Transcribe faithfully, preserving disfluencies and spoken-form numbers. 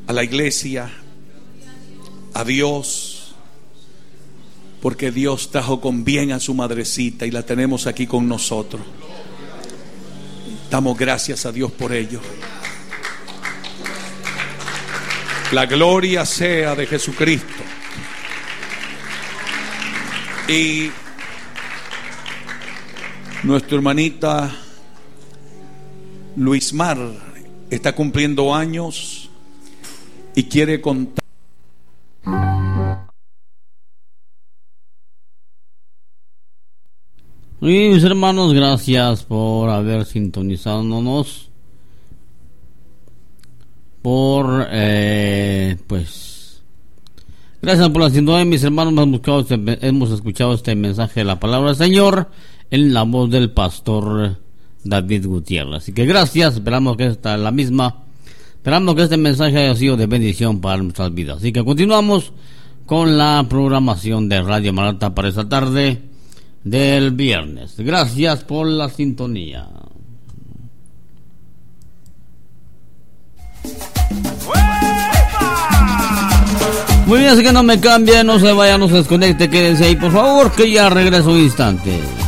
a la iglesia, a Dios, porque Dios trajo con bien a su madrecita y la tenemos aquí con nosotros. Damos gracias a Dios por ello. La gloria sea de Jesucristo. Y nuestra hermanita Luismar está cumpliendo años y quiere contar. Y mis hermanos, gracias por haber sintonizándonos, por eh, pues gracias por la sintonía, mis hermanos. Hemos, buscado este, hemos escuchado este mensaje de la palabra del Señor en la voz del pastor David Gutiérrez. Así que gracias, esperamos que esta la misma, esperamos que este mensaje haya sido de bendición para nuestras vidas. Así que continuamos con la programación de Radio Maranatha para esta tarde del viernes. Gracias por la sintonía. Muy bien, así que no me cambien, no se vayan, no se desconecte, quédense ahí por favor, que ya regreso un instante.